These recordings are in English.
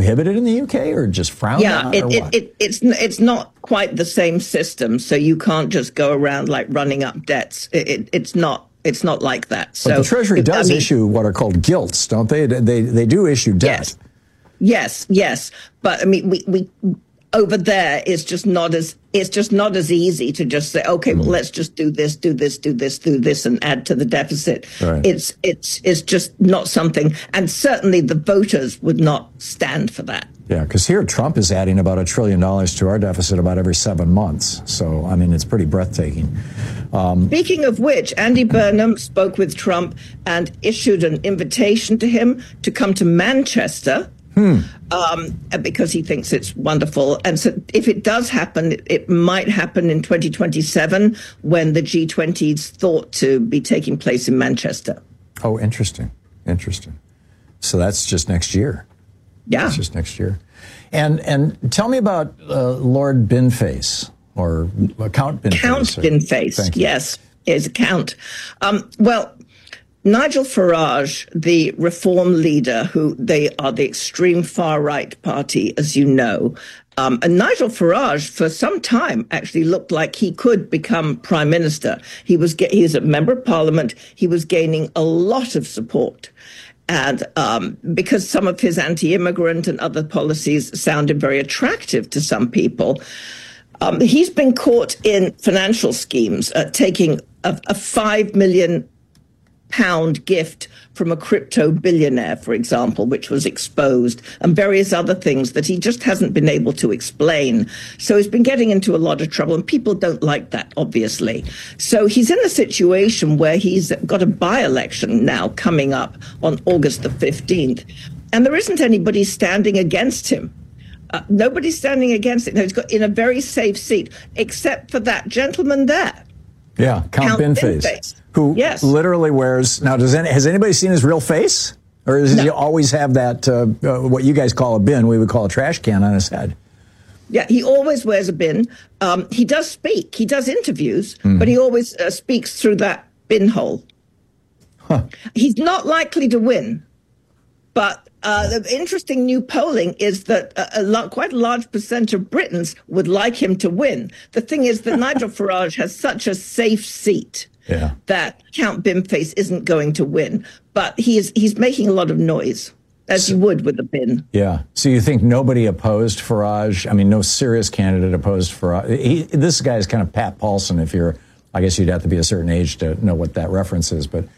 prohibited in the UK or just frowned on? It's not quite the same system, so you can't just go around like running up debts. It's not like that. So but the Treasury does issue what are called gilts, don't they? They do issue debt. Yes. But I mean, we over there it's just not as easy to just say, okay, well, let's just do this, and add to the deficit. Right. It's just not something, and certainly the voters would not stand for that. Yeah, because here Trump is adding about $1 trillion to our deficit about every 7 months. So, I mean, it's pretty breathtaking. Speaking of which, Andy Burnham spoke with Trump and issued an invitation to him to come to Manchester. Because he thinks it's wonderful. And so if it does happen, it might happen in 2027 when the G20 is thought to be taking place in Manchester. Oh, interesting. So that's just next year. Yeah. It's just next year. And tell me about Lord Binface, or Count Binface. Count Binface, yes, is a count. Well, Nigel Farage, the reform leader, who they are the extreme far-right party, as you know, and Nigel Farage, for some time, actually looked like he could become prime minister. He's a member of parliament. He was gaining a lot of support. And because some of his anti-immigrant and other policies sounded very attractive to some people, he's been caught in financial schemes, taking a £5 million gift from a crypto billionaire, for example, which was exposed, and various other things that he just hasn't been able to explain. So he's been getting into a lot of trouble, and people don't like that, obviously. So he's in a situation where he's got a by-election now coming up on August the 15th, and there isn't anybody standing against him. Nobody's standing against it. No, he's got in a very safe seat, except for that gentleman there. Yeah, Count Binface. Who literally wears, now has anybody seen his real face? Or does he always have that, what you guys call a bin, we would call a trash can on his head? Yeah, he always wears a bin. He does speak, he does interviews, but he always speaks through that bin hole. He's not likely to win, but the interesting new polling is that quite a large percent of Britons would like him to win. The thing is that Nigel Farage has such a safe seat that Count Binface isn't going to win. But he's making a lot of noise, as you would with a bin. Yeah. So you think nobody opposed Farage? I mean, no serious candidate opposed Farage. This guy is kind of Pat Paulson, I guess you'd have to be a certain age to know what that reference is. But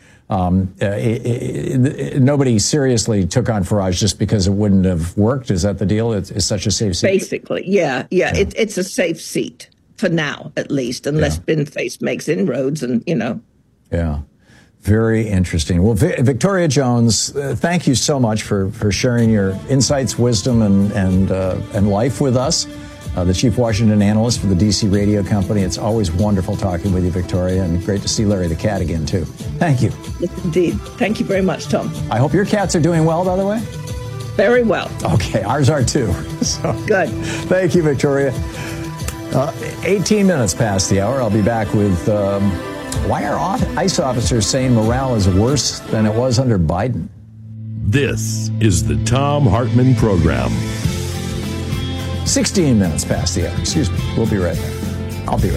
nobody seriously took on Farage just because it wouldn't have worked. Is that the deal? It's such a safe seat? Basically, yeah. It's a safe seat for now, at least, unless Binface makes inroads and, Yeah. Very interesting. Well, Victoria Jones, thank you so much for sharing your insights, wisdom, and life with us. The Chief Washington Analyst for the DC Radio Company. It's always wonderful talking with you, Victoria, and great to see Larry the cat again, too. Thank you. Yes, indeed. Thank you very much, Tom. I hope your cats are doing well, by the way. Very well. Okay, ours are, too. So, good. Thank you, Victoria. 18 minutes past the hour. I'll be back with why are ICE officers saying morale is worse than it was under Biden? This is the Thom Hartmann Program. 16 minutes past the hour. Excuse me. We'll be right back. I'll be right back.